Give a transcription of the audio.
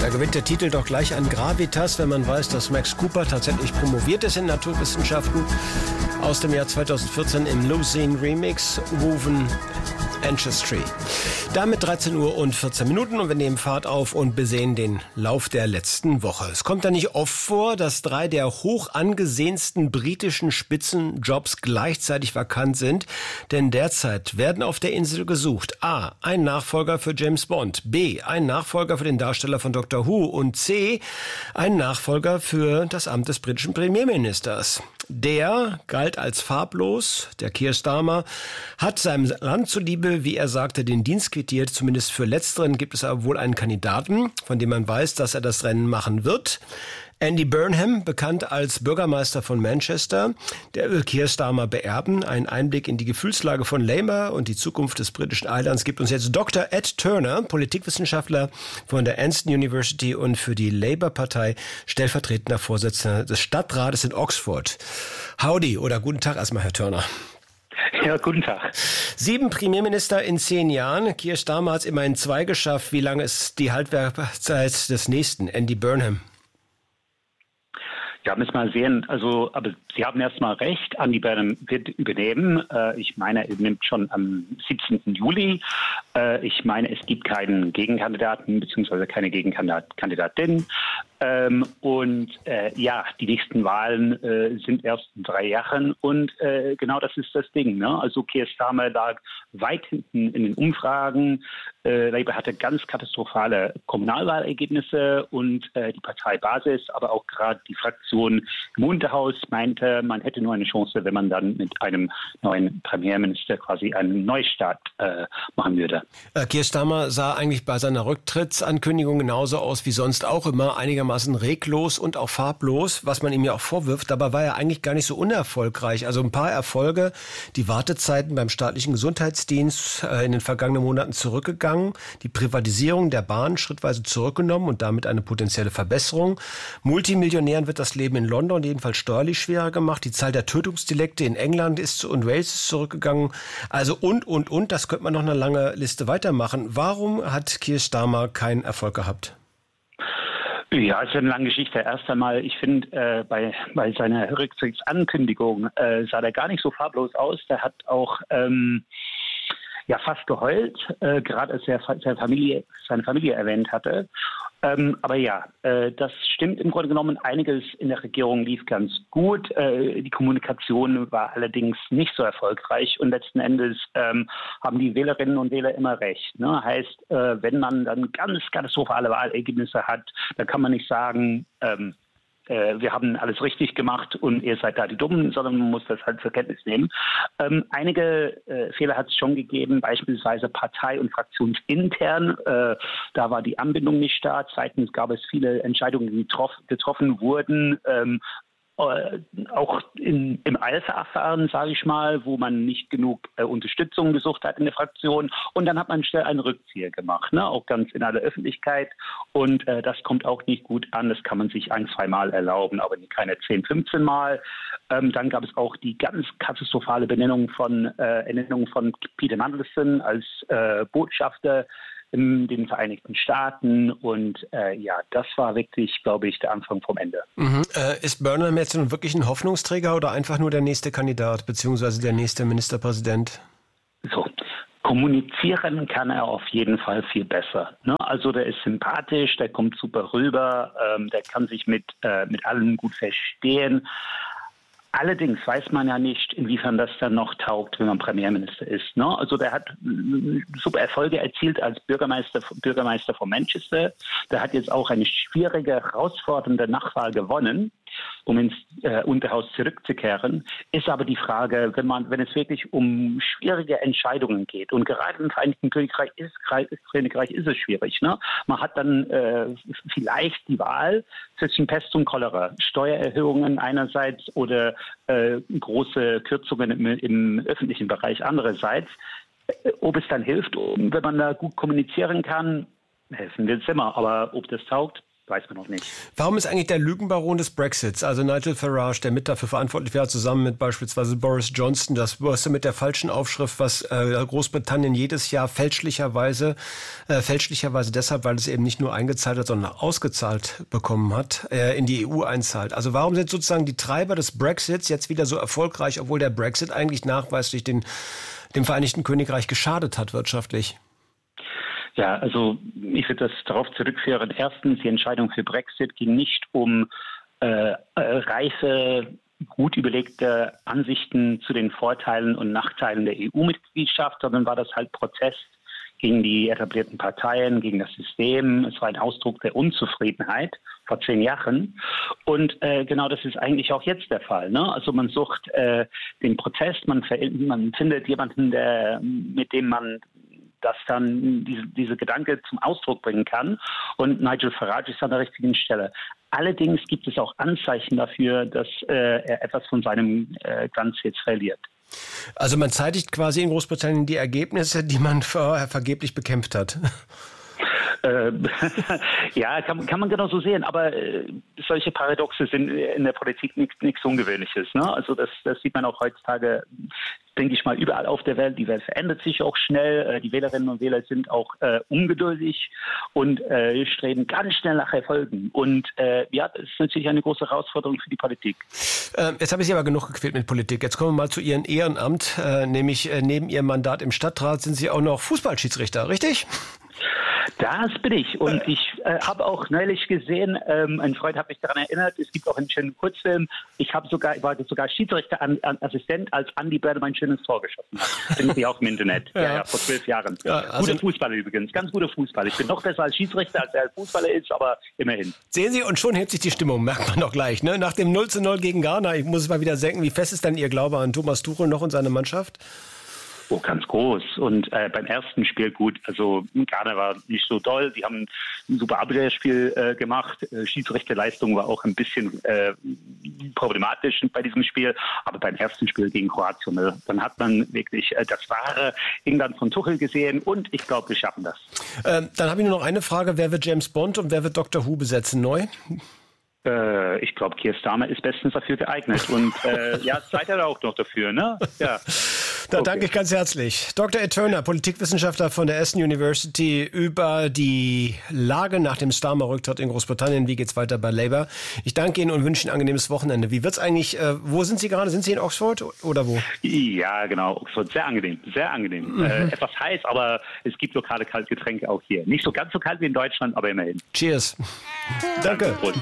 Da gewinnt der Titel doch gleich an Gravitas, wenn man weiß, dass Max Cooper tatsächlich promoviert ist in Naturwissenschaften. Aus dem Jahr 2014 im Lucene Remix Woven Ancestry. Damit 13 Uhr und 14 Minuten und wir nehmen Fahrt auf und besehen den Lauf der letzten Woche. Es kommt ja nicht oft vor, dass 3 der hoch angesehensten britischen Spitzenjobs gleichzeitig vakant sind, denn derzeit werden auf der Insel gesucht: A. Ein Nachfolger für James Bond, B. Ein Nachfolger für den Darsteller von Doctor Who und C. Ein Nachfolger für das Amt des britischen Premierministers. Der galt als farblos, der Keir Starmer, hat seinem Land zuliebe, wie er sagte, den Dienst quittiert. Zumindest für Letzteren gibt es aber wohl einen Kandidaten, von dem man weiß, dass er das Rennen machen wird. Andy Burnham, bekannt als Bürgermeister von Manchester, der will Keir Starmer beerben. Einen Einblick in die Gefühlslage von Labour und die Zukunft des britischen Eilands gibt uns jetzt Dr. Ed Turner, Politikwissenschaftler von der Anston University und für die Labour-Partei stellvertretender Vorsitzender des Stadtrates in Oxford. Howdy oder guten Tag erstmal, Herr Turner. Ja, guten Tag. 7 Premierminister in 10 Jahren. Keir Starmer hat es immerhin 2 geschafft. Wie lange ist die Halbwertszeit des nächsten, Andy Burnham? Ja, müssen wir mal sehen. Also, aber Sie haben erstmal recht. Andy Burnham wird übernehmen. Ich meine, er übernimmt schon am 17. Juli. Ich meine, es gibt keinen Gegenkandidaten bzw. keine Gegenkandidatin. Ja, die nächsten Wahlen sind erst in 3 Jahren und genau das ist das Ding. Ne? Also Keir Starmer lag weit hinten in den Umfragen. Labour hatte ganz katastrophale Kommunalwahlergebnisse und die Parteibasis, aber auch gerade die Fraktion im Unterhaus meinte, man hätte nur eine Chance, wenn man dann mit einem neuen Premierminister quasi einen Neustart machen würde. Keir Starmer sah eigentlich bei seiner Rücktrittsankündigung genauso aus wie sonst auch immer, einigermaßen reglos und auch farblos, was man ihm ja auch vorwirft. Dabei war er eigentlich gar nicht so unerfolgreich. Also ein paar Erfolge, die Wartezeiten beim staatlichen Gesundheitsdienst in den vergangenen Monaten zurückgegangen, die Privatisierung der Bahn schrittweise zurückgenommen und damit eine potenzielle Verbesserung. Multimillionären wird das Leben in London jedenfalls steuerlich schwerer gemacht. Die Zahl der Tötungsdelikte in England und Wales ist zurückgegangen. Also und, das könnte man noch eine lange Liste weitermachen. Warum hat Keir Starmer keinen Erfolg gehabt? Ja, es ist eine lange Geschichte. Erst einmal, ich finde, bei seiner Rücktrittsankündigung sah der gar nicht so farblos aus. Der hat auch fast geheult, gerade als er seine Familie erwähnt hatte. Aber ja, das stimmt im Grunde genommen. Einiges in der Regierung lief ganz gut. Die Kommunikation war allerdings nicht so erfolgreich. Und letzten Endes haben die Wählerinnen und Wähler immer recht. Ne? Heißt, wenn man dann ganz katastrophale Wahlergebnisse hat, dann kann man nicht sagen, wir haben alles richtig gemacht und ihr seid da die Dummen, sondern man muss das halt zur Kenntnis nehmen. Einige Fehler hat es schon gegeben, beispielsweise partei- und fraktionsintern. Da war die Anbindung nicht da. Zweitens gab es viele Entscheidungen, die getroffen wurden, auch im Eilverfahren, sage ich mal, wo man nicht genug Unterstützung gesucht hat in der Fraktion. Und dann hat man schnell einen Rückzieher gemacht, ne? Auch ganz in aller Öffentlichkeit. Und das kommt auch nicht gut an. Das kann man sich 1-2 Mal erlauben, aber keine 10, 15 Mal. Dann gab es auch die ganz katastrophale Ernennung von Peter Mandelson als Botschafter in den Vereinigten Staaten und das war wirklich, glaube ich, der Anfang vom Ende. Ist Burnham jetzt nun wirklich ein Hoffnungsträger oder einfach nur der nächste Kandidat beziehungsweise der nächste Ministerpräsident? So, kommunizieren kann er auf jeden Fall viel besser. Ne? Also der ist sympathisch, der kommt super rüber, der kann sich mit allen gut verstehen. Allerdings weiß man ja nicht, inwiefern das dann noch taugt, wenn man Premierminister ist. Ne? Also der hat super Erfolge erzielt als Bürgermeister von Manchester. Der hat jetzt auch eine schwierige, herausfordernde Nachwahl gewonnen, um ins Unterhaus zurückzukehren. Ist aber die Frage, wenn es wirklich um schwierige Entscheidungen geht, und gerade im Vereinigten Königreich ist es schwierig. Ne? Man hat dann vielleicht die Wahl zwischen Pest und Cholera, Steuererhöhungen einerseits oder große Kürzungen im öffentlichen Bereich andererseits. Ob es dann hilft, wenn man da gut kommunizieren kann, helfen wird es immer. Aber ob das taugt, weiß man noch nicht. Warum ist eigentlich der Lügenbaron des Brexits, also Nigel Farage, der mit dafür verantwortlich wäre, zusammen mit beispielsweise Boris Johnson, das Wurste mit der falschen Aufschrift, was Großbritannien jedes Jahr fälschlicherweise deshalb, weil es eben nicht nur eingezahlt hat, sondern ausgezahlt bekommen hat, in die EU einzahlt. Also warum sind sozusagen die Treiber des Brexits jetzt wieder so erfolgreich, obwohl der Brexit eigentlich nachweislich dem Vereinigten Königreich geschadet hat wirtschaftlich? Ja, also ich würde das darauf zurückführen. Erstens, die Entscheidung für Brexit ging nicht um reife, gut überlegte Ansichten zu den Vorteilen und Nachteilen der EU-Mitgliedschaft, sondern war das halt Protest gegen die etablierten Parteien, gegen das System. Es war ein Ausdruck der Unzufriedenheit vor 10 Jahren. Und genau das ist eigentlich auch jetzt der Fall. Ne? Also man sucht den Protest, man findet jemanden, mit dem man das dann diese Gedanke zum Ausdruck bringen kann. Und Nigel Farage ist an der richtigen Stelle. Allerdings gibt es auch Anzeichen dafür, dass er etwas von seinem Glanz jetzt verliert. Also man zeitigt quasi in Großbritannien die Ergebnisse, die man vorher vergeblich bekämpft hat. Ja, kann man genau so sehen, aber solche Paradoxe sind in der Politik nichts Ungewöhnliches. Ne? Also das sieht man auch heutzutage, denke ich mal, überall auf der Welt. Die Welt verändert sich auch schnell. Die Wählerinnen und Wähler sind auch ungeduldig und streben ganz schnell nach Erfolgen. Und ja, das ist natürlich eine große Herausforderung für die Politik. Jetzt habe ich Sie aber genug gequält mit Politik. Jetzt kommen wir mal zu Ihrem Ehrenamt. Nämlich neben Ihrem Mandat im Stadtrat sind Sie auch noch Fußballschiedsrichter, richtig? Das bin ich. Und ich habe auch neulich gesehen, ein Freund hat mich daran erinnert, es gibt auch einen schönen Kurzfilm. Ich war sogar Schiedsrichterassistent, als Andi Börde ein schönes Tor geschossen hat. Finden Sie auch im Internet. Ja, vor 12 Jahren. Ja, also guter Fußballer übrigens, ganz guter Fußball. Ich bin noch besser als Schiedsrichter, als er als Fußballer ist, aber immerhin. Sehen Sie, und schon hebt sich die Stimmung, merkt man doch gleich. Ne? Nach dem 0:0 gegen Ghana, ich muss es mal wieder senken, wie fest ist denn Ihr Glaube an Thomas Tuchel noch und seine Mannschaft? Oh, ganz groß. Und beim ersten Spiel gut. Also Ghana war nicht so doll. Die haben ein super Abwehrspiel gemacht. Schiedsrichterleistung war auch ein bisschen problematisch bei diesem Spiel. Aber beim ersten Spiel gegen Kroatien, dann hat man wirklich das wahre England von Tuchel gesehen. Und ich glaube, wir schaffen das. Dann habe ich nur noch eine Frage. Wer wird James Bond und wer wird Dr. Who besetzen neu? Ich glaube, Keir Starmer ist bestens dafür geeignet. Und ja, Zeit hat er auch noch dafür, ne? Ja. Da danke ich ganz herzlich. Dr. Ed Turner, Politikwissenschaftler von der Aston University, über die Lage nach dem Starmer-Rücktritt in Großbritannien. Wie geht's weiter bei Labour? Ich danke Ihnen und wünsche Ihnen ein angenehmes Wochenende. Wie wird's eigentlich, wo sind Sie gerade? Sind Sie in Oxford oder wo? Ja, genau, Oxford. Sehr angenehm, sehr angenehm. Etwas heiß, aber es gibt lokale Kaltgetränke auch hier. Nicht so ganz so kalt wie in Deutschland, aber immerhin. Cheers. Danke. Prost.